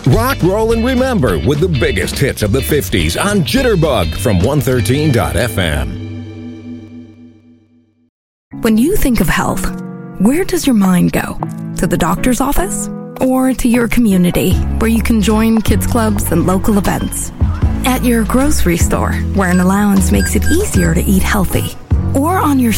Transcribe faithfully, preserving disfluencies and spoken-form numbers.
Rock, roll, and remember with the biggest hits of the fifties on Jitterbug from one thirteen F M. When you think of health, where does your mind go? To the doctor's office? Or to your community, where you can join kids clubs and local events? At your grocery store, where an allowance makes it easier to eat healthy? Or on your